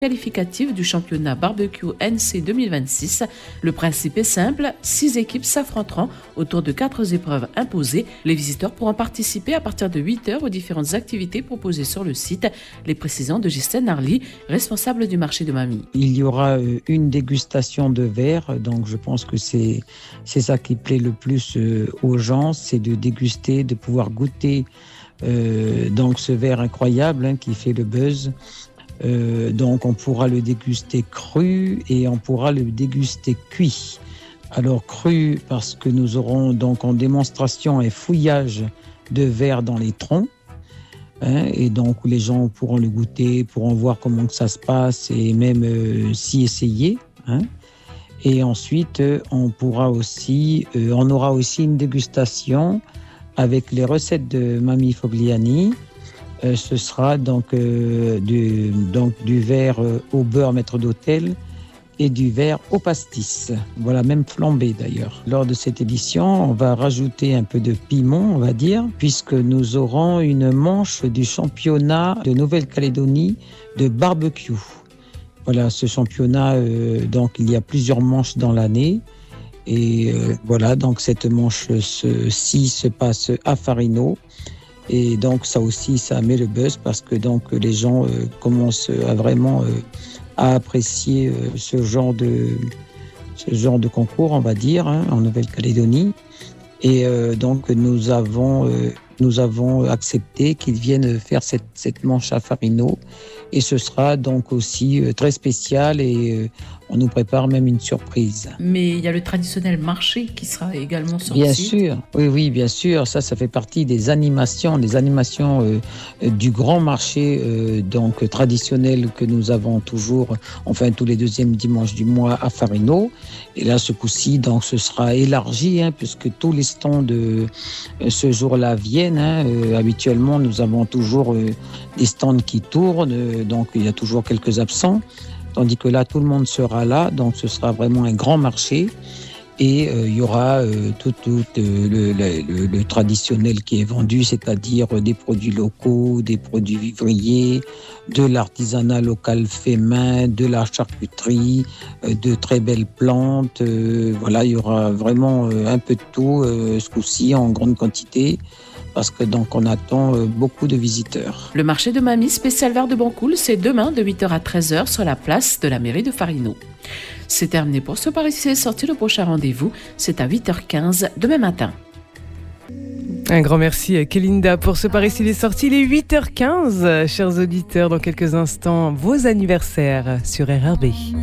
qualificative du championnat barbecue NC 2026. Le principe est simple, 6 équipes s'affronteront autour de 4 épreuves imposées. Les visiteurs pourront participer à partir de 8h aux différentes activités proposées sur le site. Les précisions de Justine Arly, responsable du marché de Mamie. Il y aura une dégustation de verre, donc je pense que c'est ça qui plaît le plus aux gens, c'est de déguster, de pouvoir goûter donc ce verre incroyable qui fait le buzz. Donc on pourra le déguster cru et on pourra le déguster cuit. Alors cru parce que nous aurons donc en démonstration un fouillage de verre dans les troncs, et donc les gens pourront le goûter, pourront voir comment ça se passe et même s'y essayer. Et ensuite on aura aussi une dégustation avec les recettes de Mamie Fogliani. Ce sera donc du verre au beurre maître d'hôtel et du verre au pastis. Voilà, même flambé d'ailleurs. Lors de cette édition, on va rajouter un peu de piment, on va dire, puisque nous aurons une manche du championnat de Nouvelle-Calédonie de barbecue. Voilà, ce championnat, donc il y a plusieurs manches dans l'année. Et voilà, donc cette manche-ci se passe à Farinaux. Et donc ça aussi, ça met le buzz parce que donc les gens commencent à vraiment à apprécier ce genre de concours, on va dire, en Nouvelle-Calédonie. Et donc nous avons accepté qu'ils viennent faire cette manche à Farinaux. Et ce sera donc aussi très spécial et on nous prépare même une surprise. Mais il y a le traditionnel marché qui sera également sur bien le site. Sûr, oui, bien sûr. Ça fait partie des animations du grand marché donc traditionnel que nous avons toujours, enfin tous les deuxièmes dimanches du mois à Farinaux. Et là, ce coup-ci, donc ce sera élargi puisque tous les stands de ce jour-là viennent. Habituellement, nous avons toujours des stands qui tournent, donc il y a toujours quelques absents. Tandis que là, tout le monde sera là, donc ce sera vraiment un grand marché. Et il y aura tout le traditionnel qui est vendu, c'est-à-dire des produits locaux, des produits vivriers, de l'artisanat local fait main, de la charcuterie, de très belles plantes. Voilà, il y aura vraiment un peu de tout ce coup-ci en grande quantité. Parce que donc on attend beaucoup de visiteurs. Le marché de Mamie spécial verre de Bancoul, c'est demain de 8h à 13h sur la place de la mairie de Farinaux. C'est terminé pour ce Par ici est sorti. Le prochain rendez-vous, c'est à 8h15 demain matin. Un grand merci Kélinda pour ce Par ici est sorti. Il est 8h15, chers auditeurs. Dans quelques instants, vos anniversaires sur RRB.